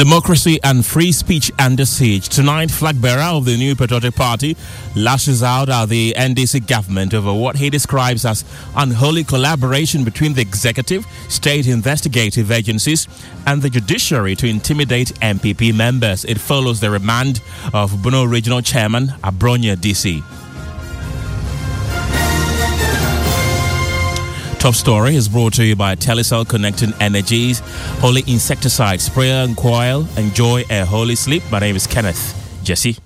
Democracy and free speech under siege. Tonight, flag bearer of the New Patriotic Party lashes out at the NDC government over what he describes as unholy collaboration between the executive, state investigative agencies, and the judiciary to intimidate MPP members. It follows the remand of Bono Regional Chairman Abronya DC. Top story is brought to you by Telecel Connecting Energies, Holy Insecticide Sprayer and Coil. Enjoy a holy sleep. My name is Kenneth Jesse.